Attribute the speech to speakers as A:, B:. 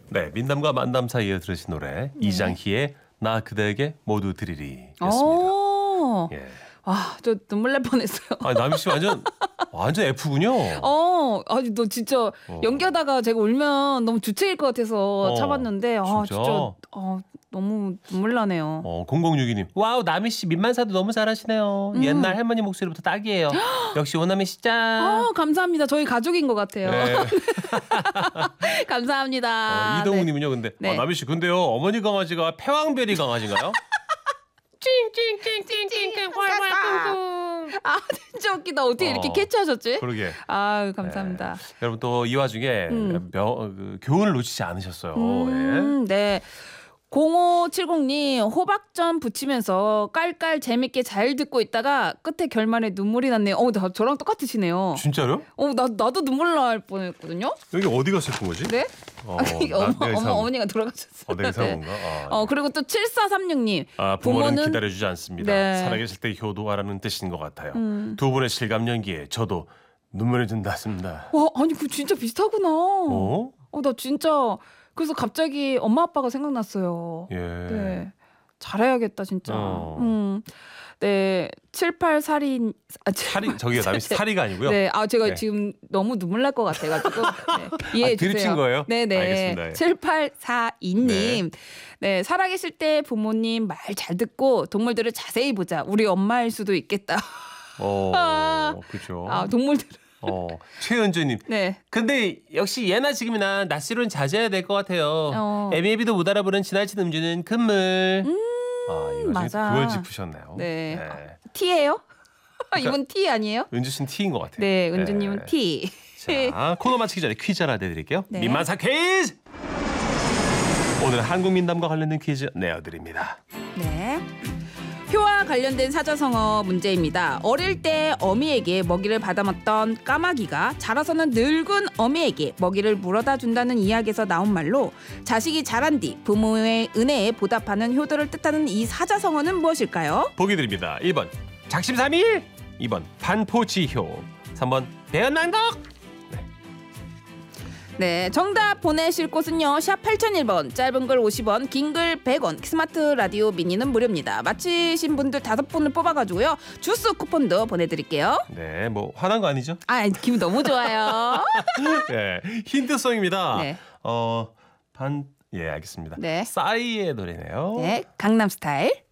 A: 네, 민담과 만담 사이에 들으신 노래 이장희의 나 그대에게 모두 드리리 였습니다.
B: 오.
A: 예.
B: 아, 저 눈물 날 뻔했어요.
A: 아, 남희 씨 완전 F군요.
B: 아니 너 진짜 연기하다가 제가 울면 너무 주책일 것 같아서 참았는데 진짜 너무 눈물 나네요.
A: 0062님. 와우, 남희 씨 민만사도 너무 잘하시네요. 옛날 할머니 목소리부터 딱이에요. 역시 오남희 씨 짱.
B: 감사합니다. 저희 가족인 것 같아요.
A: 네.
B: 감사합니다.
A: 이동욱님은요. 근데
B: 네.
A: 남희 씨 근데요 어머니 강아지가 패왕베리 강아지인가요? 찡찡찡찡찡찡 활활
B: 아 진짜 웃기다. 어떻게 이렇게 캐치하셨지?
A: 그러게.
B: 아 감사합니다.
A: 네. 여러분 또 이 와중에 교훈을 놓치지 않으셨어요.
B: 네. 0570님 호박전 부치면서 깔깔 재밌게 잘 듣고 있다가 끝에 결말에 눈물이 났네요. 저랑 똑같으시네요.
A: 진짜요?
B: 나도 눈물 날 뻔했거든요.
A: 여기 어디가 슬픈 거지?
B: 네? 어머니가 돌아가셨어요.
A: 내가 이상한 건가? 네.
B: 그리고 또 7436님.
A: 부모는 기다려주지 않습니다.
B: 네.
A: 살아계실 때 효도하라는 뜻인 것 같아요. 두 분의 실감 연기에 저도 눈물이 든다습니다.
B: 와, 아니 그 진짜 비슷하구나. 나 진짜 그래서 갑자기 엄마 아빠가 생각났어요.
A: 예.
B: 네. 잘해야겠다 진짜. 네. 7842
A: 저기요 남이 사리가 아니고요.
B: 네. 제가 지금 너무 눈물 날 것 같아가지고 이해해 주세요.
A: 들이친 거예요?
B: 네네.
A: 알겠습니다.
B: 7842님. 네. 살아계실 때 부모님 말 잘 듣고 동물들을 자세히 보자. 우리 엄마일 수도 있겠다.
A: 그렇죠.
B: 동물들.
A: 최은주님.
B: 네.
A: 근데 역시 예나 지금이나 낮술은 자제해야 될 것 같아요. 애미애비도 못 알아보는 지나친 음주는 금물. 이거
B: 맞아.
A: 그걸 짚으셨네요.
B: 네. T예요? 이분 T 아니에요?
A: 은주 씨는 T인 것 같아요.
B: 네, 은주님은 T.
A: 자, 코너 마치기 전에 퀴즈 하나 내드릴게요.
B: 네.
A: 민만사 퀴즈! 오늘 한국 민담과 관련된 퀴즈 내어드립니다.
B: 네. 표와 관련된 사자성어 문제입니다. 어릴 때 어미에게 먹이를 받아먹던 까마귀가 자라서는 늙은 어미에게 먹이를 물어다 준다는 이야기에서 나온 말로 자식이 자란 뒤 부모의 은혜에 보답하는 효도를 뜻하는 이 사자성어는 무엇일까요?
A: 보기 드립니다. 1번 작심삼일, 2번 반포지효, 3번 대연난덕.
B: 네, 정답 보내실 곳은요. 샵 8001번, 짧은 글 50원, 긴 글 100원, 스마트 라디오 미니는 무료입니다. 맞히신 분들 5분을 뽑아가지고요. 주스 쿠폰도 보내드릴게요.
A: 네, 뭐 화난 거 아니죠?
B: 기분 너무 좋아요.
A: 네, 힌트송입니다.
B: 네.
A: 알겠습니다.
B: 네.
A: 싸이의 노래네요.
B: 네, 강남스타일.